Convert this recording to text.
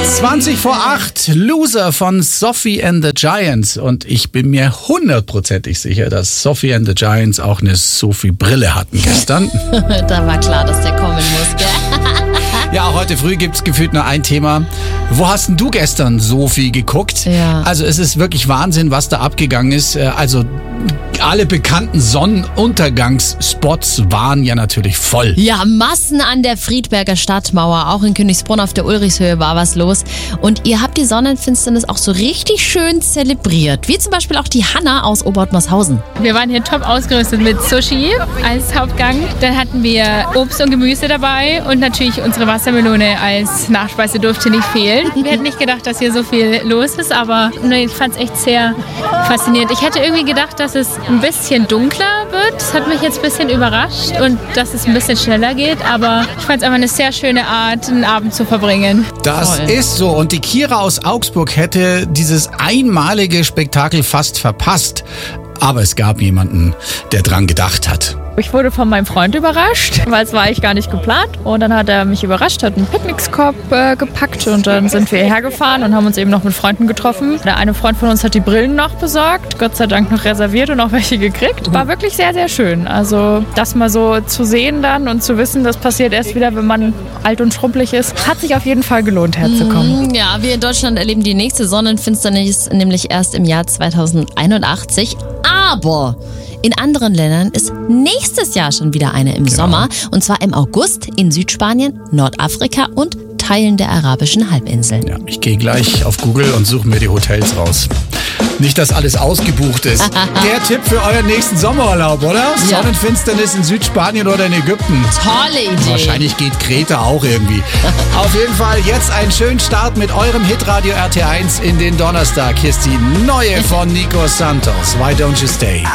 7:20, Loser von Sophie and the Giants. Und ich bin mir 100%ig sicher, dass Sophie and the Giants auch eine Sophie-Brille hatten gestern. Da war klar, dass der kommen muss, gell? Ja, auch heute früh gibt's gefühlt nur ein Thema. Wo hast denn du gestern Sophie geguckt? Ja. Also es ist wirklich Wahnsinn, was da abgegangen ist. Also alle bekannten Sonnenuntergangsspots waren ja natürlich voll. Ja, Massen an der Friedberger Stadtmauer. Auch in Königsbrunn auf der Ulrichshöhe war was los. Und ihr habt die Sonnenfinsternis auch so richtig schön zelebriert. Wie zum Beispiel auch die Hanna aus Obertmarshausen. Wir waren hier top ausgerüstet mit Sushi als Hauptgang. Dann hatten wir Obst und Gemüse dabei und natürlich unsere Wassermelone als Nachspeise durfte nicht fehlen. Wir hätten nicht gedacht, dass hier so viel los ist, aber ich fand es echt sehr faszinierend. Ich hätte irgendwie gedacht, dass es ein bisschen dunkler wird. Das hat mich jetzt ein bisschen überrascht und dass es ein bisschen schneller geht, aber ich fand es einfach eine sehr schöne Art, einen Abend zu verbringen. Das ist so. Und die Kira aus Augsburg hätte dieses einmalige Spektakel fast verpasst. Aber es gab jemanden, der dran gedacht hat. Ich wurde von meinem Freund überrascht, weil es war eigentlich gar nicht geplant. Und dann hat er mich überrascht, hat einen Picknickskorb gepackt und dann sind wir hierher gefahren und haben uns eben noch mit Freunden getroffen. Der eine Freund von uns hat die Brillen noch besorgt, Gott sei Dank noch reserviert und auch welche gekriegt. War wirklich sehr, sehr schön. Also das mal so zu sehen dann und zu wissen, das passiert erst wieder, wenn man alt und schrumpelig ist, hat sich auf jeden Fall gelohnt, herzukommen. Ja, wir in Deutschland erleben die nächste Sonnenfinsternis nämlich erst im Jahr 2081. Aber in anderen Ländern ist nächstes Jahr schon wieder eine im Sommer. Und zwar im August in Südspanien, Nordafrika und Teilen der arabischen Halbinsel. Ja, ich gehe gleich auf Google und suche mir die Hotels raus. Nicht, dass alles ausgebucht ist. Der Tipp für euren nächsten Sommerurlaub, oder? Ja. Sonnenfinsternis in Südspanien oder in Ägypten. Tolle Idee. Wahrscheinlich geht Kreta auch irgendwie. Auf jeden Fall jetzt einen schönen Start mit eurem Hitradio RT1 in den Donnerstag. Hier ist die neue von Nico Santos. Why Don't You Stay?